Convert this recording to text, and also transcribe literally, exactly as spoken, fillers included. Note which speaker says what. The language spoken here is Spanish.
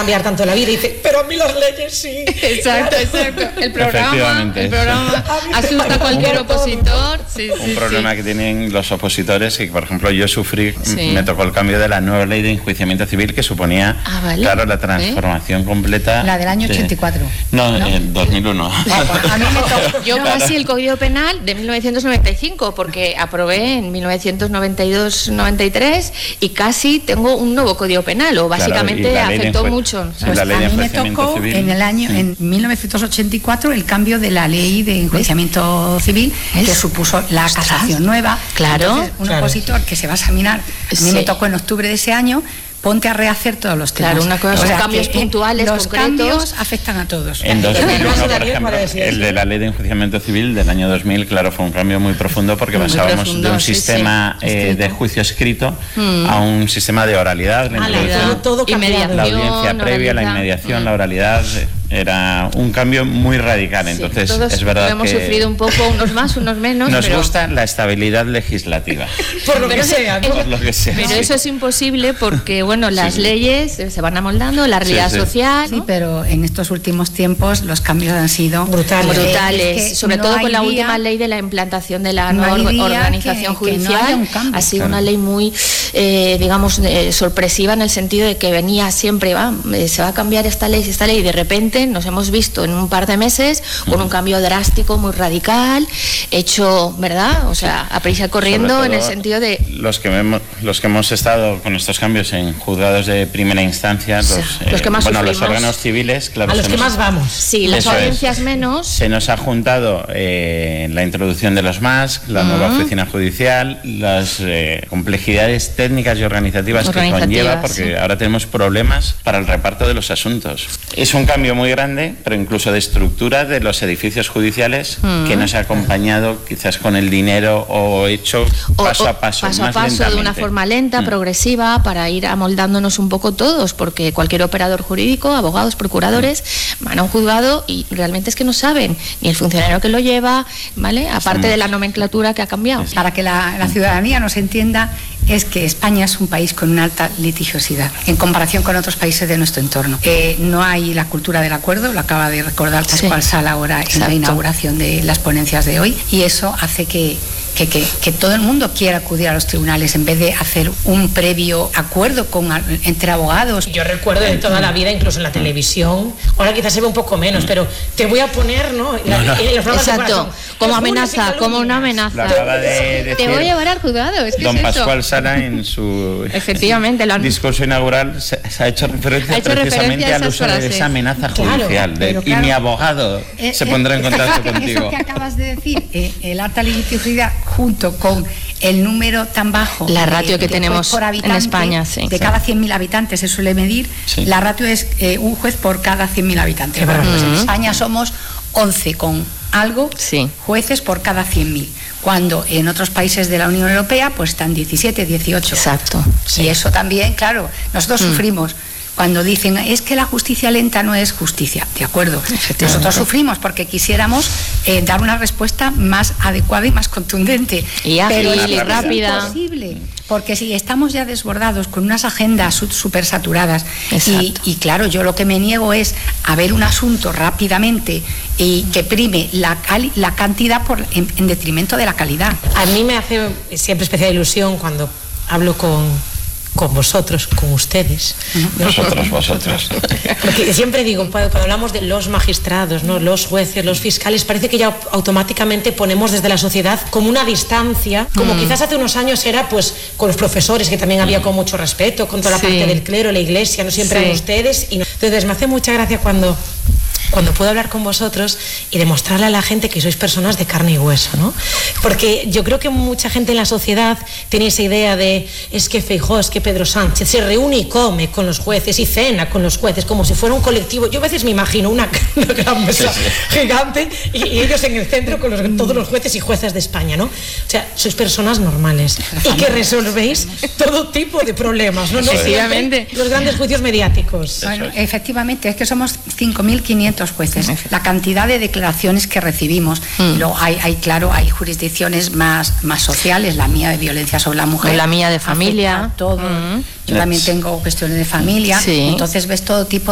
Speaker 1: cambiar tanto la vida. Y dice, pero a mí las leyes sí.
Speaker 2: Exacto, exacto. El programa, el programa asusta a cualquier opositor. Sí,
Speaker 3: un
Speaker 2: sí,
Speaker 3: problema
Speaker 2: sí.
Speaker 3: que tienen los opositores, que por ejemplo yo sufrí,
Speaker 2: sí.
Speaker 3: me tocó el cambio de la nueva ley de enjuiciamiento civil que suponía,
Speaker 2: ah, vale.
Speaker 3: claro, la transformación ¿Eh? completa.
Speaker 4: La del año ochenta y cuatro.
Speaker 3: De, no, ¿no? En dos mil uno.
Speaker 2: A mí me tocó. Yo casi el Código Penal de mil novecientos noventa y cinco, porque aprobé en mil novecientos noventa y dos noventa y tres y casi tengo un nuevo Código Penal, o básicamente
Speaker 3: claro,
Speaker 2: afectó
Speaker 3: enjue-
Speaker 2: mucho.
Speaker 4: Pues a mí me tocó civil. en el año, sí. en mil novecientos ochenta y cuatro, el cambio de la ley de enjuiciamiento civil, ¿Es? que supuso la
Speaker 2: ¿Estás?
Speaker 4: casación nueva.
Speaker 2: Claro.
Speaker 4: Entonces, un
Speaker 1: claro.
Speaker 4: opositor que se va a examinar, a mí sí. me tocó en octubre de ese año, ponte a rehacer todos los temas.
Speaker 2: Claro, una cosa son
Speaker 4: o sea,
Speaker 2: cambios
Speaker 4: que,
Speaker 2: puntuales,
Speaker 4: los
Speaker 2: concretos.
Speaker 4: cambios afectan a todos.
Speaker 3: En dos mil uno, por ejemplo, el de la ley de enjuiciamiento civil del año dos mil, claro, fue un cambio muy profundo porque muy pasábamos profundo, de un sí, sistema sí. Eh, de juicio escrito mm. a un sistema de oralidad, la,
Speaker 1: ah, todo
Speaker 2: y mediación,
Speaker 3: la audiencia previa, oralidad. la inmediación, mm. la oralidad. Era un cambio muy radical, entonces
Speaker 2: sí, todos
Speaker 3: es verdad
Speaker 2: hemos
Speaker 3: que
Speaker 2: sufrido un poco, unos más, unos menos.
Speaker 3: Nos
Speaker 2: pero...
Speaker 3: gusta la estabilidad legislativa.
Speaker 1: Por lo que sea, ¿no?
Speaker 3: Por lo que sea.
Speaker 2: Pero
Speaker 3: sí.
Speaker 2: eso es imposible porque, bueno, las
Speaker 3: sí, sí.
Speaker 2: leyes se van amoldando, la realidad
Speaker 3: sí, sí.
Speaker 2: social.
Speaker 4: Sí,
Speaker 2: ¿no?
Speaker 4: pero en estos últimos tiempos los cambios han sido
Speaker 2: brutales, brutales.
Speaker 4: Es que
Speaker 2: sobre
Speaker 4: no
Speaker 2: todo con la
Speaker 4: día,
Speaker 2: última ley de la implantación de la
Speaker 4: no
Speaker 2: nueva organización
Speaker 4: que,
Speaker 2: judicial.
Speaker 4: Que no cambio,
Speaker 2: ha sido
Speaker 4: claro.
Speaker 2: una ley muy, eh, digamos, eh, sorpresiva en el sentido de que venía siempre, va, eh, se va a cambiar esta ley, esta ley, y de repente nos hemos visto en un par de meses con un cambio drástico, muy radical, hecho, ¿verdad? O sea, a prisa corriendo en el sentido de...
Speaker 3: Los que, hemos, los que hemos estado con estos cambios en juzgados de primera instancia, los,
Speaker 2: o sea, los que
Speaker 3: eh,
Speaker 2: más
Speaker 3: bueno,
Speaker 2: sufrimos.
Speaker 3: los órganos civiles, claro.
Speaker 1: A los que
Speaker 3: nos,
Speaker 1: más vamos.
Speaker 2: Sí, las audiencias
Speaker 3: es.
Speaker 2: menos.
Speaker 3: Se nos ha juntado eh, la introducción de los M A S C, la uh-huh. nueva oficina judicial, las eh, complejidades técnicas y organizativas, organizativas que conlleva, porque sí. ahora tenemos problemas para el reparto de los asuntos. Es un cambio muy grande, pero incluso de estructura de los edificios judiciales mm. que no se ha acompañado quizás con el dinero o hecho paso
Speaker 2: o, o,
Speaker 3: a paso,
Speaker 2: paso
Speaker 3: más
Speaker 2: a paso
Speaker 3: lentamente.
Speaker 2: de una forma lenta, mm. progresiva, para ir amoldándonos un poco todos, porque cualquier operador jurídico, abogados, procuradores, mm. van a un juzgado y realmente es que no saben ni el funcionario que lo lleva, ¿vale? Aparte mm. de la nomenclatura que ha cambiado.
Speaker 4: Para que la, la ciudadanía nos entienda, es que España es un país con una alta litigiosidad en comparación con otros países de nuestro entorno. Eh, no hay la cultura del acuerdo, lo acaba de recordar Pascual sí. Sala ahora en Exacto. la inauguración de las ponencias de hoy, y eso hace que Que, que, que todo el mundo quiera acudir a los tribunales en vez de hacer un previo acuerdo con, entre abogados.
Speaker 1: Yo recuerdo de toda la vida, incluso en la televisión, ahora quizás se ve un poco menos, pero te voy a poner, ¿no? La,
Speaker 3: no, no.
Speaker 1: En los
Speaker 2: Exacto, como amenaza, como una amenaza.
Speaker 3: De
Speaker 2: te voy a llevar al juzgado, es que
Speaker 3: don
Speaker 2: es
Speaker 3: Pascual
Speaker 2: eso.
Speaker 3: Sala en su
Speaker 2: Efectivamente, lo han...
Speaker 3: discurso inaugural se, se ha hecho referencia
Speaker 2: ha hecho
Speaker 3: precisamente
Speaker 2: referencia
Speaker 3: al uso frases. de esa amenaza judicial.
Speaker 1: Claro,
Speaker 3: de,
Speaker 4: claro,
Speaker 3: y mi abogado eh, se pondrá eh, en contacto
Speaker 4: eso,
Speaker 3: contigo.
Speaker 4: Eso que acabas de decir, eh, el alta litigiosidad junto con el número tan bajo,
Speaker 2: la ratio
Speaker 4: de,
Speaker 2: que tenemos por en España, sí,
Speaker 4: de
Speaker 2: sí.
Speaker 4: cada cien mil habitantes se suele medir, sí. la ratio es eh, un juez por cada cien mil habitantes. Bueno, pues en España somos once con algo sí. jueces por cada cien mil, cuando en otros países de la Unión Europea pues están diecisiete, dieciocho.
Speaker 2: Exacto.
Speaker 4: Sí. Y eso también, claro, nosotros mm. sufrimos cuando dicen, es que la justicia lenta no es justicia, de acuerdo. Nosotros sufrimos porque quisiéramos eh, dar una respuesta más adecuada y más contundente.
Speaker 2: Y ágil y rápida.
Speaker 4: Es imposible, porque si estamos ya desbordados con unas agendas súper saturadas, y, y claro, yo lo que me niego es a ver un asunto rápidamente y que prime la, la cantidad por, en, en detrimento de la calidad.
Speaker 1: A mí me hace siempre especial ilusión cuando hablo con... con vosotros, con ustedes.
Speaker 3: Vosotros, vosotros.
Speaker 1: Porque siempre digo, cuando hablamos de los magistrados, ¿no? Los jueces, los fiscales, parece que ya automáticamente ponemos desde la sociedad como una distancia, como mm. quizás hace unos años era pues con los profesores, que también había con mucho respeto, con toda la sí. parte del clero, la iglesia, no siempre sí. eran ustedes. Y no. Entonces me hace mucha gracia cuando... cuando puedo hablar con vosotros y demostrarle a la gente que sois personas de carne y hueso, ¿no? Porque yo creo que mucha gente en la sociedad tiene esa idea de es que Feijóo, es que Pedro Sánchez se reúne y come con los jueces y cena con los jueces como si fuera un colectivo. Yo a veces me imagino una, una gran mesa sí, sí. gigante y, y ellos en el centro con los, todos los jueces y juezas de España, ¿no? O sea, sois personas normales y que resolvéis todo tipo de problemas, ¿no? No
Speaker 2: efectivamente.
Speaker 1: Los grandes juicios mediáticos.
Speaker 4: Bueno, efectivamente, es que somos cinco mil quinientos jueces, la cantidad de declaraciones que recibimos, mm. y luego hay, hay, claro, hay jurisdicciones más, más sociales, la mía de violencia sobre la mujer,
Speaker 2: la mía de familia,
Speaker 4: todo. Mm. Yo también tengo cuestiones de familia, sí. entonces ves todo tipo